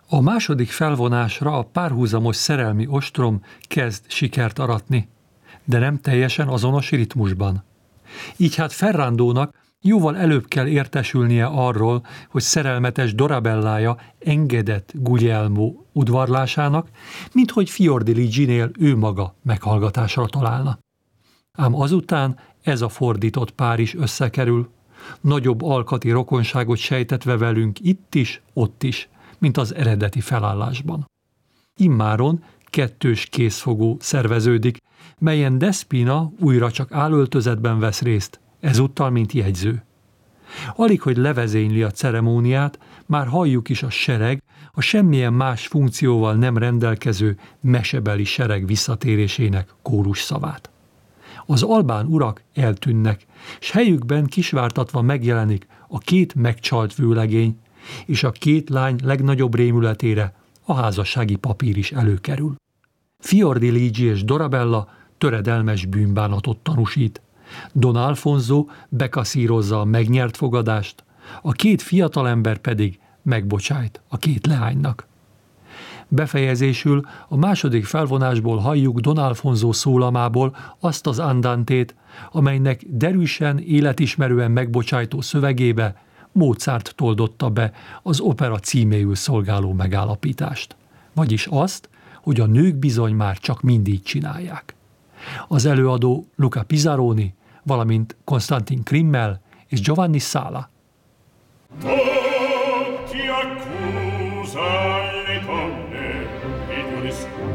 A második felvonásra a párhuzamos szerelmi ostrom kezd sikert aratni, de nem teljesen azonos ritmusban. Így hát Ferrandónak jóval előbb kell értesülnie arról, hogy szerelmetes Dorabellája engedett Guglielmo udvarlásának, mint hogy Fiordiligi-nél ő maga meghallgatásra találna. Ám azután ez a fordított pár is összekerül, nagyobb alkati rokonságot sejtetve velünk itt is, ott is, mint az eredeti felállásban. Immáron kettős kézfogó szerveződik, melyen Despina újra csak állöltözetben vesz részt, ezúttal mint jegyző. Alig, hogy levezényli a ceremóniát, már halljuk is a sereg, a semmilyen más funkcióval nem rendelkező mesebeli sereg visszatérésének kórus szavát. Az albán urak eltűnnek, s helyükben kisvártatva megjelenik a két megcsalt vőlegény, és a két lány legnagyobb rémületére a házassági papír is előkerül. Fiordiligi és Dorabella töredelmes bűnbánatot tanúsít. Don Alfonso bekaszírozza a megnyert fogadást, a két fiatalember pedig megbocsájt a két leánynak. Befejezésül a második felvonásból halljuk Don Alfonso szólamából azt az andantét, amelynek derűsen, életismerően megbocsájtó szövegébe Mozart toldotta be az opera címéül szolgáló megállapítást. Vagyis azt, hogy a nők bizony már csak mindig csinálják. Az előadó Luca Pisaroni, valamint Konstantin Krimmel és Giovanni Sala.